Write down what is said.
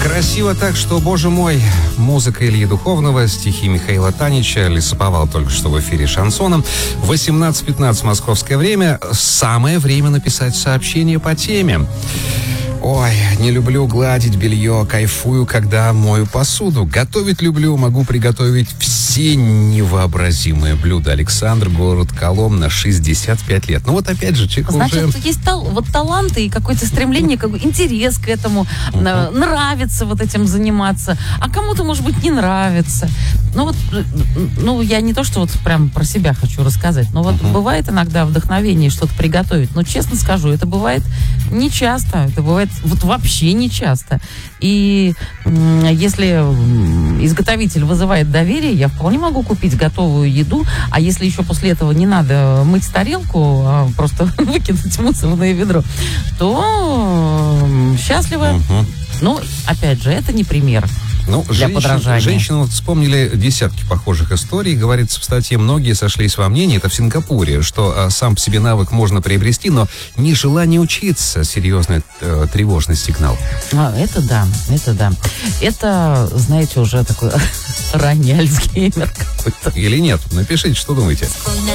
Красиво так, что, боже мой, музыка Ильи Духовного, стихи Михаила Танича, лесоповал только что в эфире шансоном. 18:15 московское время. Самое время написать сообщение по теме. Ой, не люблю гладить белье, кайфую, когда мою посуду. Готовить люблю, могу приготовить все невообразимые блюда. Александр, город Коломна, 65 лет. Ну вот опять же, человек Значит, уже... есть таланты и какое-то стремление, интерес к этому, нравится вот этим заниматься, а кому-то, может быть, не нравится. Я не то, что вот прям про себя хочу рассказать, но вот бывает иногда вдохновение что-то приготовить, но честно скажу, это бывает не часто, это бывает вот вообще не часто. И если изготовитель вызывает доверие, я вполне могу купить готовую еду, а если еще после этого не надо мыть тарелку, а просто выкинуть в мусорное ведро, то счастливо. Ну, опять же, это не пример. Для подражания. Женщины вспомнили десятки похожих историй. Говорится в статье, многие сошлись во мнении, это в Сингапуре, что сам по себе навык можно приобрести, но нежелание учиться — серьезный тревожный сигнал. Это да. Это, знаете, уже такой ранний Альцгеймер какой-то. Или нет? Напишите, что думаете.